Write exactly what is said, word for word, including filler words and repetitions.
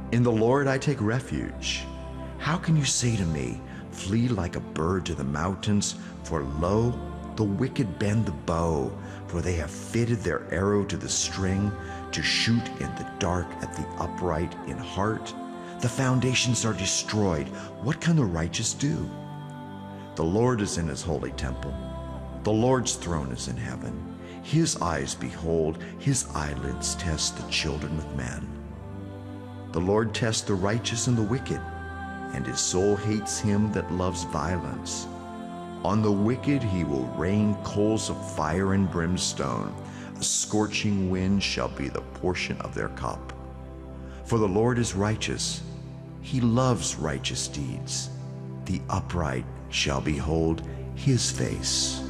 In the Lord I take refuge. How can you say to me, flee like a bird to the mountains? For lo, the wicked bend the bow, for they have fitted their arrow to the string, to shoot in the dark at the upright in heart. The foundations are destroyed. What can the righteous do? The Lord is in his holy temple. The Lord's throne is in heaven. His eyes behold, his eyelids test the children of men. The Lord tests the righteous and the wicked, and his soul hates him that loves violence. On the wicked he will rain coals of fire and brimstone. A scorching wind shall be the portion of their cup. For the Lord is righteous. He loves righteous deeds. The upright shall behold his face.